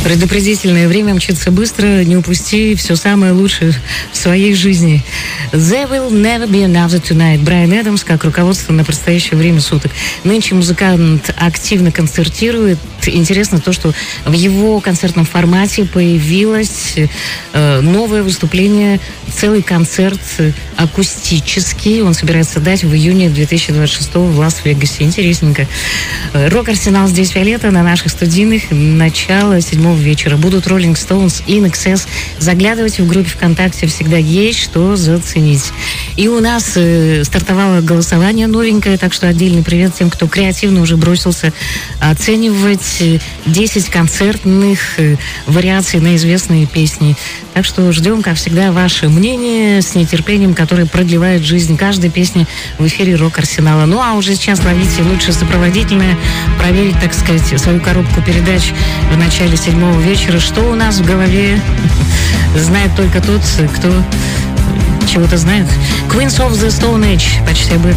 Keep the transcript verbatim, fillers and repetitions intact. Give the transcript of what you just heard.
Предупредительное время мчится быстро, не упусти все самое лучшее в своей жизни. There will never be another tonight. Брайан Эдамс, как руководство на предстоящее время суток. Нынче музыкант активно концертирует. Интересно то, что в его концертном формате появилось э, новое выступление, целый концерт акустический. Он собирается дать в июне две тысячи двадцать шестого в Лас-Вегасе. Интересненько. Рок-арсенал здесь Виолетта на наших студийных. Начало седьмого вечера. Будут Rolling Stones и эн экс эс. Заглядывайте в группе ВКонтакте, всегда есть что заценить. И у нас э, стартовало голосование новенькое, так что отдельный привет тем, кто креативно уже бросился оценивать десять концертных э, вариаций на известные песни. Так что ждем, как всегда, ваше мнение с нетерпением, которое продлевает жизнь каждой песни в эфире Рок-Арсенала. Ну, а уже сейчас ловите лучшее сопроводительное, проверить, так сказать, свою коробку передач в начале седьмого вечера. Что у нас в голове, знает только тот, кто чего-то знает. Queens of the Stone Age, почти об этом.